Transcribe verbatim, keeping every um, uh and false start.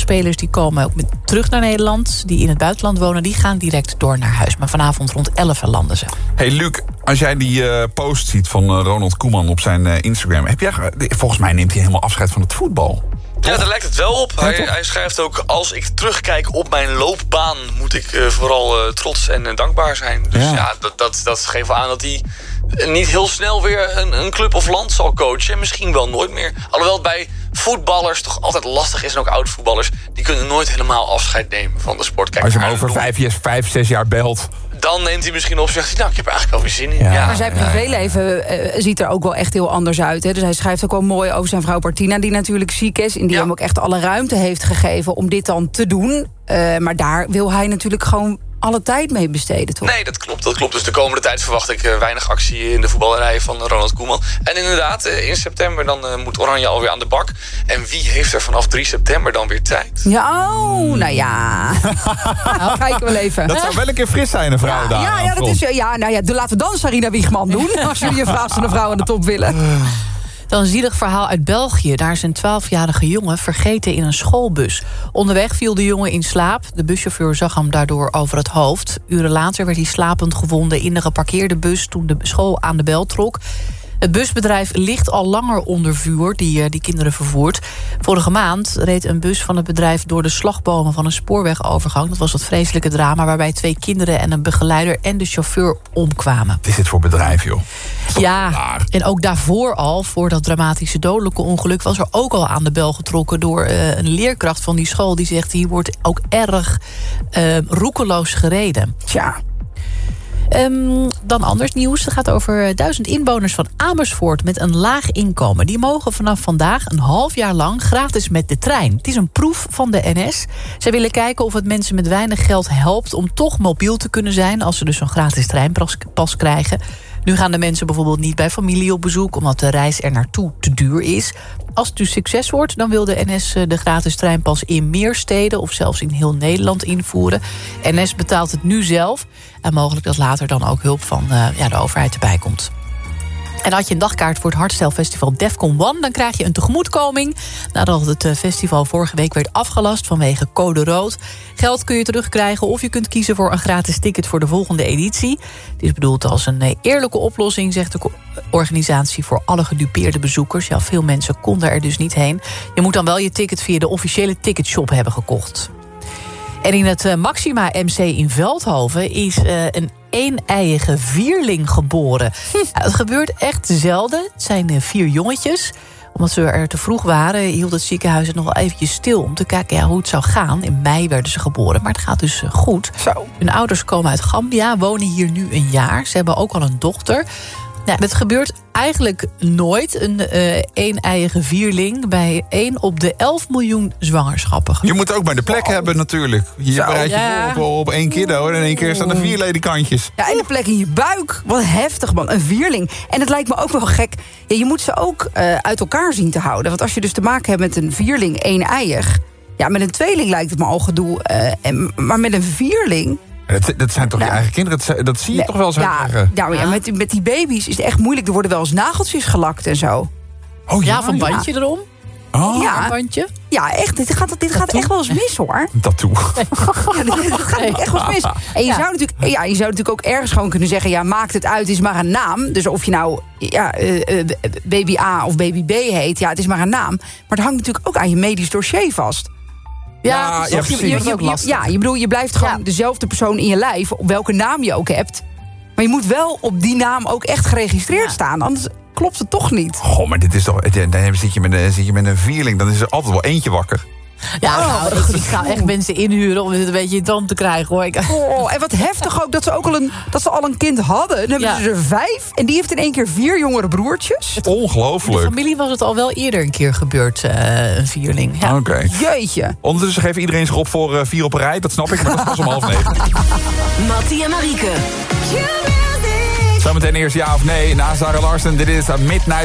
spelers die komen ook met terug naar Nederland. Die in het buitenland wonen, die gaan direct door naar huis. Maar vanavond rond elf landen ze. Hey Luc, als jij die uh, post ziet van uh, Ronald Koeman op zijn uh, Instagram... Heb jij, volgens mij neemt hij helemaal afscheid van het voetbal. Ja, daar lijkt het wel op. Hij, hij schrijft ook, als ik terugkijk op mijn loopbaan... moet ik uh, vooral uh, trots en uh, dankbaar zijn. Dus ja, ja dat, dat, dat geeft wel aan dat hij niet heel snel weer een, een club of land zal coachen. En misschien wel nooit meer. Alhoewel het bij voetballers toch altijd lastig is. En ook oud-voetballers, die kunnen nooit helemaal afscheid nemen van de sport. Kijk, als je hem over vijf, yes, vijf, zes jaar belt... dan neemt hij misschien op en zegt hij, nou, ik heb er eigenlijk wel weer zin in. Ja. Ja. Maar zijn privéleven uh, ziet er ook wel echt heel anders uit. Hè? Dus hij schrijft ook wel mooi over zijn vrouw Martina... die natuurlijk ziek is en die ja. hem ook echt alle ruimte heeft gegeven... om dit dan te doen. Uh, maar daar wil hij natuurlijk gewoon alle tijd mee besteden, toch? Nee, dat klopt. Dat klopt. Dus de komende tijd verwacht ik uh, weinig actie in de voetballerij van Ronald Koeman. En inderdaad, uh, in september dan uh, moet Oranje alweer aan de bak. En wie heeft er vanaf drie september dan weer tijd? Ja, oh, nou ja. nou, kijken we wel even. Dat zou wel een keer fris zijn, een vrouw ja, daar. Ja, ja, dat is, ja, nou ja, laten we dan Sarina Wiegman doen. Als jullie een vragende vrouw aan de top willen. Dan een zielig verhaal uit België. Daar is een twaalfjarige jongen vergeten in een schoolbus. Onderweg viel de jongen in slaap. De buschauffeur zag hem daardoor over het hoofd. Uren later werd hij slapend gevonden in de geparkeerde bus... toen de school aan de bel trok. Het busbedrijf ligt al langer onder vuur, die, die kinderen vervoert. Vorige maand reed een bus van het bedrijf door de slagbomen van een spoorwegovergang. Dat was dat vreselijke drama waarbij twee kinderen en een begeleider en de chauffeur omkwamen. Wat is dit voor bedrijf, joh? Ja, raar. En ook daarvoor al, voor dat dramatische dodelijke ongeluk... was er ook al aan de bel getrokken door uh, een leerkracht van die school... die zegt, hier wordt ook erg uh, roekeloos gereden. Tja. Um, dan anders nieuws. Het gaat over duizend inwoners van Amersfoort met een laag inkomen. Die mogen vanaf vandaag een half jaar lang gratis met de trein. Het is een proef van de N S. Zij willen kijken of het mensen met weinig geld helpt... om toch mobiel te kunnen zijn als ze dus zo'n gratis treinpas krijgen. Nu gaan de mensen bijvoorbeeld niet bij familie op bezoek... omdat de reis er naartoe te duur is. Als het dus succes wordt, dan wil de N S de gratis treinpas in meer steden... of zelfs in heel Nederland invoeren. N S betaalt het nu zelf. En mogelijk dat later dan ook hulp van uh, ja, de overheid erbij komt. En had je een dagkaart voor het hardstyle-festival Defcon One... dan krijg je een tegemoetkoming nadat het festival vorige week werd afgelast vanwege code rood. Geld kun je terugkrijgen of je kunt kiezen voor een gratis ticket voor de volgende editie. Het is bedoeld als een eerlijke oplossing, zegt de organisatie, voor alle gedupeerde bezoekers. Ja, veel mensen konden er dus niet heen. Je moet dan wel je ticket via de officiële ticketshop hebben gekocht. En in het uh, Maxima M C in Veldhoven is uh, een een-eiige vierling geboren. Hm. Ja, het gebeurt echt zelden. Het zijn uh, vier jongetjes. Omdat ze er te vroeg waren, hield het ziekenhuis het nog wel eventjes stil... om te kijken ja, hoe het zou gaan. In mei werden ze geboren, maar het gaat dus uh, goed. Zo. Hun ouders komen uit Gambia, wonen hier nu een jaar. Ze hebben ook al een dochter... Ja, het gebeurt eigenlijk nooit, een uh, een-eiige vierling... bij één op de elf miljoen zwangerschappen. Je moet ook maar de plek oh. hebben natuurlijk. Je Zo, bereidt je ja. op, op één kiddo en in één keer staan er vier ledikantjes. Ja, en de plek in je buik. Wat heftig, man. Een vierling. En het lijkt me ook wel gek. Ja, je moet ze ook uh, uit elkaar zien te houden. Want als je dus te maken hebt met een vierling een-eiig... ja, met een tweeling lijkt het me al gedoe. Uh, en, maar met een vierling... Dat, dat zijn toch nou, je eigen kinderen? Dat, dat zie je nee, toch wel eens ja, zeggen? Ja, ja, met, met die baby's is het echt moeilijk. Er worden wel eens nageltjes gelakt en zo. Oh ja, ja van een bandje ja. erom. Oh. Ja, een bandje. Ja, echt. Dit gaat, dit gaat echt wel eens mis, hoor. Dat toe. Ja, dit, dit gaat echt wel eens mis. En je, ja. zou natuurlijk, ja, je zou natuurlijk ook ergens gewoon kunnen zeggen... ja, maakt het uit, het is maar een naam. Dus of je nou ja, uh, uh, baby A of baby B heet... ja, het is maar een naam. Maar het hangt natuurlijk ook aan je medisch dossier vast. Ja, ja, je, je, je, je, ja, je bedoel, je blijft gewoon ja. dezelfde persoon in je lijf... op welke naam je ook hebt. Maar je moet wel op die naam ook echt geregistreerd ja. staan. Anders klopt het toch niet. Goh, maar dit is toch... Dan zit je met een, zit je met een vierling, dan is er altijd wel eentje wakker. Ja, oh, nou, ik, ik ga echt mensen inhuren om dit een beetje in tand te krijgen, hoor. Ik... Oh, en wat heftig ook, dat ze ook al een, dat ze al een kind hadden. Dan hebben ja. ze er vijf. En die heeft in één keer vier jongere broertjes. Ongelooflijk. In de familie was het al wel eerder een keer gebeurd, uh, een vierling. Ja. Oké. Okay. Jeetje. Ondertussen geeft iedereen zich op voor uh, vier op een rij. Dat snap ik, maar dat is pas om half negen. Mattie en Marieke. Zometeen eerst ja of nee. Na Zara Larsen, dit is Midnight